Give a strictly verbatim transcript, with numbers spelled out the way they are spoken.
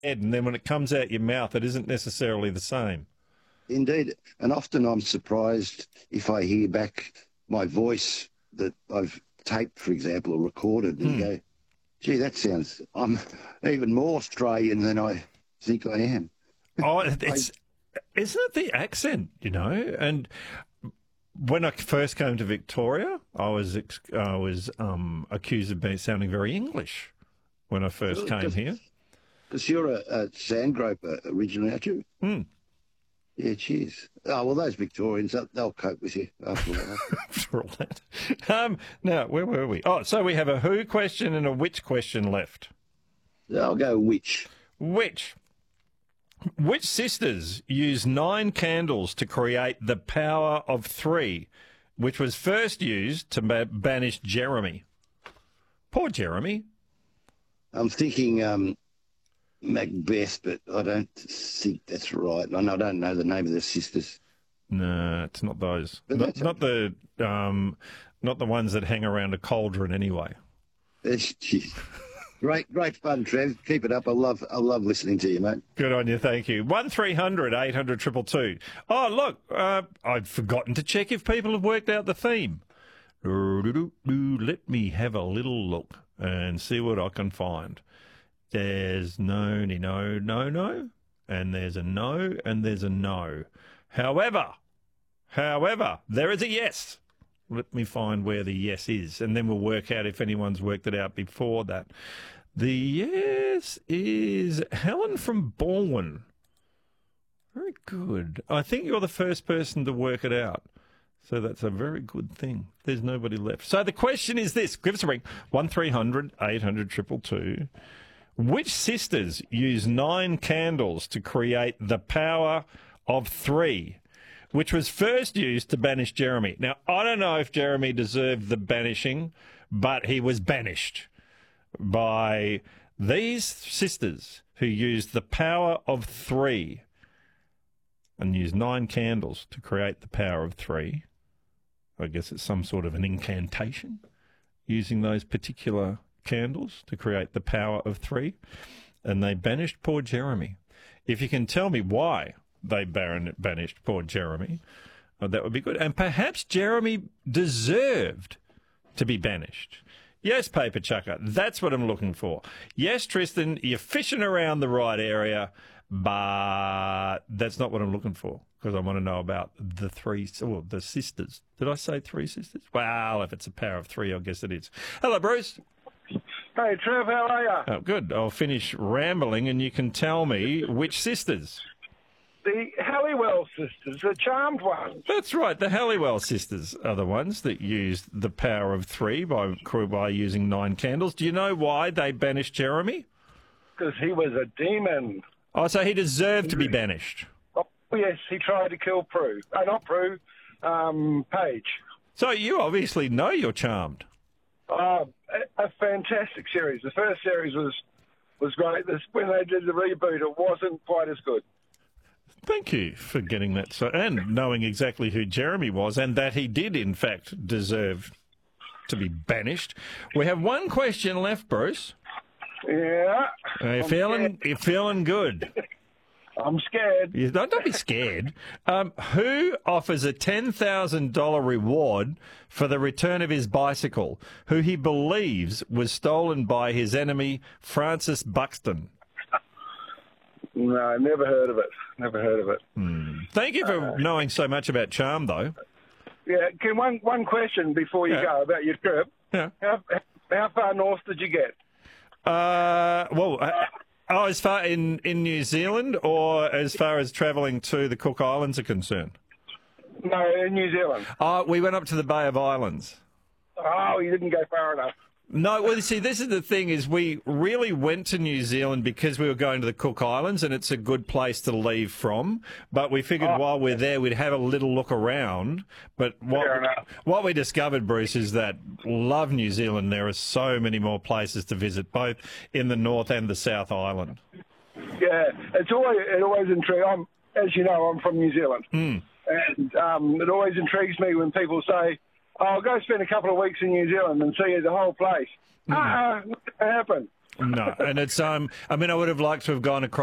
head, and then when it comes out your mouth, it isn't necessarily the same. Indeed. And often I'm surprised if I hear back my voice that I've taped, for example, or recorded, and Hmm. go, gee, that sounds, I'm even more Australian than I think I am. Oh, it's, isn't it the accent, you know? And when I first came to Victoria, I was ex- I was um, accused of being sounding very English when I first Really? came here. Because you're a, a Sandgroper originally, aren't you? Hmm. Yeah, cheers. Oh, well, those Victorians, they'll, they'll cope with you after a while. For all that. Um, now, where were we? Oh, so we have a who question and a which question left. I'll go which. Which? Which sisters used nine candles to create the power of three, which was first used to ba- banish Jeremy? Poor Jeremy. I'm thinking um, Macbeth, but I don't think that's right. And I don't know the name of the sisters. No, it's not those. But Not, that's not the um, not the ones that hang around a cauldron anyway. Jeez. Great, great fun, Trev. Keep it up. I love, I love listening to you, mate. Good on you, thank you. One three hundred eight hundred two two two. Oh, look, uh, I'd forgotten to check if people have worked out the theme. Let me have a little look and see what I can find. There's no, no, no, no, and there's a no, and there's a no. However, however, there is a yes. Let me find where the yes is, and then we'll work out if anyone's worked it out before that. The yes is Helen from Balwyn. Very good. I think you're the first person to work it out. So that's a very good thing. There's nobody left. So the question is this. Give us a ring. one three hundred eight hundred two two two. Which sisters use nine candles to create the power of three, which was first used to banish Jeremy? Now, I don't know if Jeremy deserved the banishing, but he was banished by these sisters who used the power of three and used nine candles to create the power of three. I guess it's some sort of an incantation, using those particular candles to create the power of three. And they banished poor Jeremy. If you can tell me why they ban- banished poor Jeremy, uh, that would be good. And perhaps Jeremy deserved to be banished. Yes, Paper Chucker, that's what I'm looking for. Yes, Tristan, you're fishing around the right area, but that's not what I'm looking for, because I want to know about the three, or the sisters. Did I say three sisters? Well, if it's a power of three, I guess it is. Hello, Bruce. Hey, Trev, how are you? Oh, good. I'll finish rambling and you can tell me which sisters. The Halliwell sisters, the charmed ones. That's right. The Halliwell sisters are the ones that used the power of three by, by using nine candles. Do you know why they banished Jeremy? Because he was a demon. Oh, so he deserved to be banished. Oh, yes, he tried to kill Prue. Uh, not Prue, um, Paige. So you obviously know you're charmed. Uh, a, a fantastic series. The first series was was great. This, when they did the reboot, it wasn't quite as good. Thank you for getting that, so and knowing exactly who Jeremy was, and that he did, in fact, deserve to be banished. We have one question left, Bruce. Yeah. Are you I'm feeling? scared. You're feeling good. I'm scared. You, don't, don't be scared. Um, who offers a ten thousand dollars reward for the return of his bicycle, who he believes was stolen by his enemy, Francis Buxton? No, never heard of it. Never heard of it. Hmm. Thank you for uh, knowing so much about charm, though. Yeah, can one one question before you yeah. go about your trip? Yeah. How, how far north did you get? Uh, well, uh, oh, as far in, in New Zealand, or as far as travelling to the Cook Islands are concerned? No, in New Zealand. Oh, we went up to the Bay of Islands. Oh, you didn't go far enough. No, well, you see, this is the thing, is we really went to New Zealand because we were going to the Cook Islands and it's a good place to leave from. But we figured oh, while we're there, we'd have a little look around. But what, what we discovered, Bruce, is that love New Zealand. There are so many more places to visit, both in the North and the South Island. Yeah, it's always, it always intrigues. I'm, as you know, I'm from New Zealand. Mm. And um, it always intrigues me when people say, oh, I'll go spend a couple of weeks in New Zealand and see the whole place. Mm. Uh-uh, not going to happen. No, and it's um. I mean, I would have liked to have gone across.